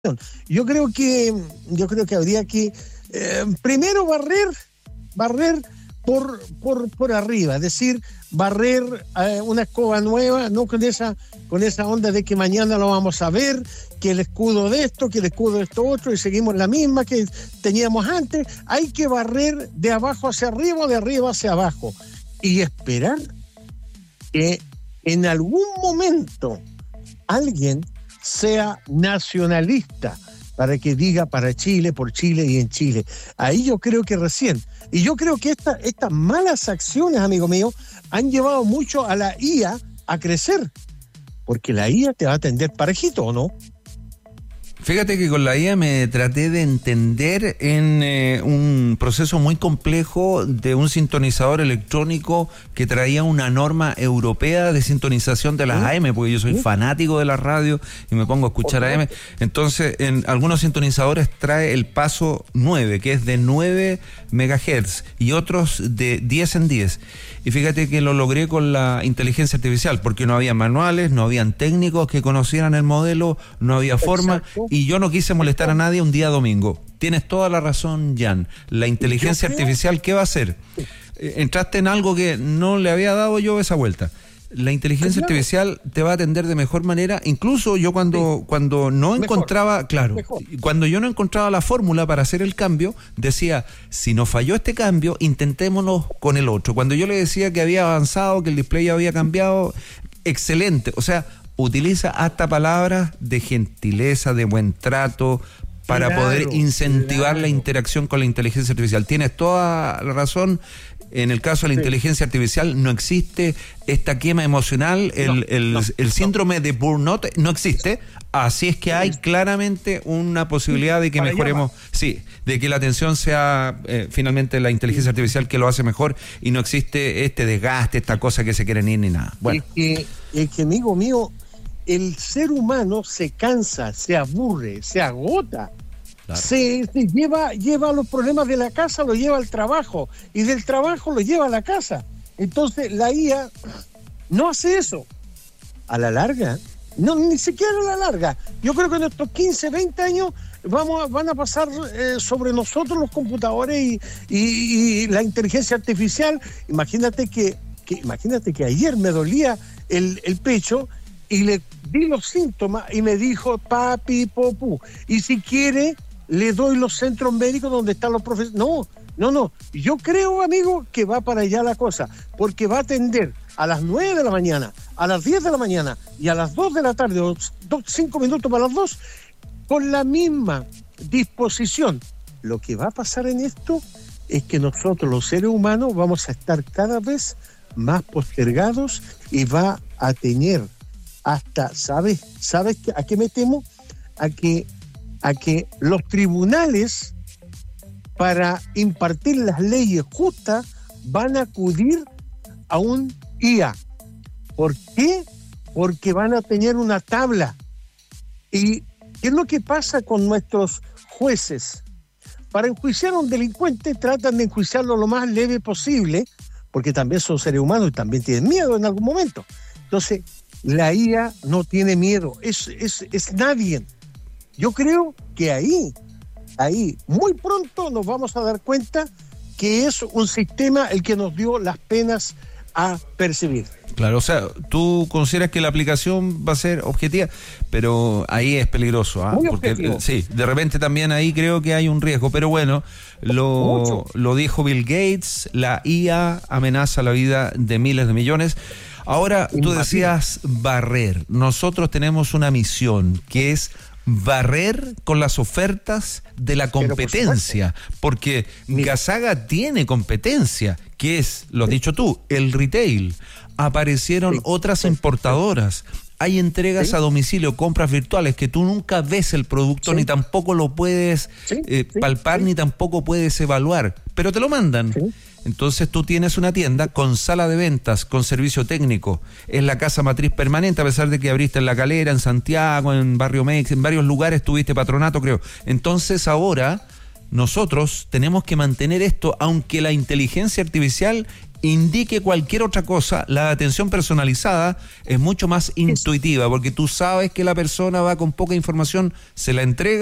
Yo creo que, habría que primero barrer por arriba, es decir, barrer una escoba nueva, no con esa onda de que mañana lo vamos a ver, que el escudo de esto, que el escudo de esto otro, y seguimos la misma que teníamos antes. Hay que barrer de abajo hacia arriba o de arriba hacia abajo y esperar que en algún momento alguien sea nacionalista para que diga para Chile, por Chile y en Chile. Ahí yo creo que recién. Y yo creo que estas malas acciones, amigo mío, han llevado mucho a la IA a crecer. Porque la IA te va a atender parejito, ¿o no? Fíjate que con la IA me traté de entender en un proceso muy complejo de un sintonizador electrónico que traía una norma europea de sintonización de las AM, porque yo soy fanático de la radio y me pongo a escuchar AM. Entonces, en algunos sintonizadores trae el paso 9, que es de 9 megahertz, y otros de 10 en 10. Y fíjate que lo logré con la inteligencia artificial, porque no había manuales, no habían técnicos que conocieran el modelo, no había forma. Exacto. Y yo no quise molestar a nadie un día domingo. Tienes toda la razón, Jan. La inteligencia artificial, ¿qué va a hacer? Entraste en algo que no le había dado yo esa vuelta. La inteligencia artificial te va a atender de mejor manera. Incluso yo cuando no encontraba, cuando yo no encontraba la fórmula para hacer el cambio, decía, si nos falló este cambio, intentémonos con el otro. Cuando yo le decía que había avanzado, que el display había cambiado, excelente. O sea, utiliza hasta palabras de gentileza, de buen trato, para poder incentivar la interacción con la inteligencia artificial. Tienes toda la razón. En el caso de la inteligencia artificial no existe esta quema emocional, el síndrome de burnout no existe. Así es que hay claramente una posibilidad de que mejoremos, de que la atención sea finalmente la inteligencia artificial que lo hace mejor, y no existe este desgaste, esta cosa que se quieren ir ni nada. Bueno. Es que amigo mío, el ser humano se cansa, se aburre, se agota. Claro. Se lleva los problemas de la casa, lo lleva al trabajo, y del trabajo lo lleva a la casa. Entonces la IA no hace eso. A la larga, no, ni siquiera a la larga. Yo creo que en estos 15, 20 años van a pasar sobre nosotros los computadores y la inteligencia artificial. Imagínate que ayer me dolía el pecho y le di los síntomas y me dijo papi, popú. Y si quiere, le doy los centros médicos donde están los profesores. No. Yo creo, amigo, que va para allá la cosa, porque va a atender a las 9 de la mañana, a las 10 de la mañana y a las 2 de la tarde, o 5 minutos para las 2, con la misma disposición. Lo que va a pasar en esto es que nosotros, los seres humanos, vamos a estar cada vez más postergados y va a tener hasta, ¿sabes a qué me temo? A que los tribunales, para impartir las leyes justas, van a acudir a un IA. ¿Por qué? Porque van a tener una tabla. ¿Y qué es lo que pasa con nuestros jueces? Para enjuiciar a un delincuente tratan de enjuiciarlo lo más leve posible, porque también son seres humanos y también tienen miedo en algún momento. Entonces, la IA no tiene miedo, es nadie. Yo creo que ahí, muy pronto nos vamos a dar cuenta que es un sistema el que nos dio las penas a percibir. Claro, o sea, tú consideras que la aplicación va a ser objetiva, pero ahí es peligroso, ¿ah? Porque de repente también ahí creo que hay un riesgo, pero bueno, lo dijo Bill Gates, la IA amenaza la vida de miles de millones. Ahora, tú decías barrer. Nosotros tenemos una misión que es barrer con las ofertas de la competencia, porque Gasaga tiene competencia, que es, lo has dicho tú, el retail. Aparecieron otras importadoras. Hay entregas a domicilio, compras virtuales, que tú nunca ves el producto, ni tampoco lo puedes palpar, ni tampoco puedes evaluar, pero te lo mandan. Entonces tú tienes una tienda con sala de ventas, con servicio técnico, es la casa matriz permanente, a pesar de que abriste en La Calera, en Santiago, en Barrio Mex, en varios lugares tuviste patronato, creo. Entonces ahora nosotros tenemos que mantener esto, aunque la inteligencia artificial indique cualquier otra cosa, la atención personalizada es mucho más intuitiva, porque tú sabes que la persona va con poca información, se la entrega